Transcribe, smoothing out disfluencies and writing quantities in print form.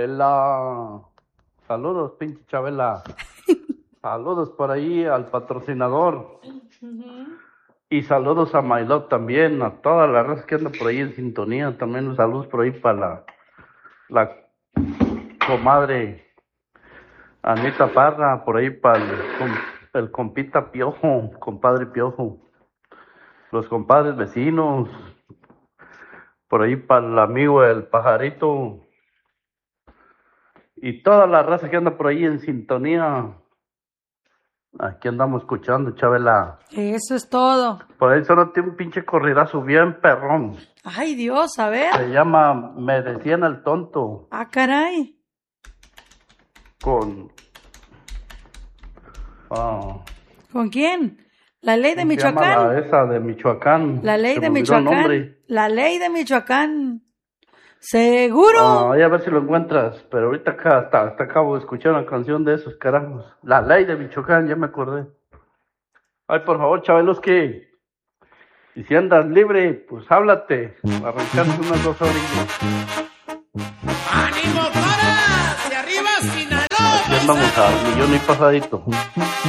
Chabela. Saludos, pinche Chabela. Saludos por ahí al patrocinador. Y saludos a Maylot también, a toda la raza que anda por ahí en sintonía. También saludos por ahí para la comadre Anita Parra, por ahí para el compita Piojo, compadre Piojo. Los compadres vecinos, por ahí para el amigo el Pajarito. Y toda la raza que anda por ahí en sintonía. Aquí andamos escuchando, Chabela. Eso es todo. Por ahí solo tiene un pinche corridazo bien perrón. Ay, Dios, a ver. Se llama Me decían el tonto. Ah, caray. Con... ¿Con quién? La ley de ¿cómo se llama Michoacán. esa de Michoacán. La ley Se de me olvidó el Michoacán. nombre. La ley de Michoacán. ¿Seguro? Ay, a ver si lo encuentras. Pero ahorita hasta acabo de escuchar una canción de esos carajos. La ley de Michoacán, ya me acordé. Ay, por favor, Chabeloski. Y si andas libre, pues háblate. Arrancarte unas 2 horillas. ¡Ánimo, para! ¡De arriba, Sinaloa! Aquí andamos al millón y pasadito.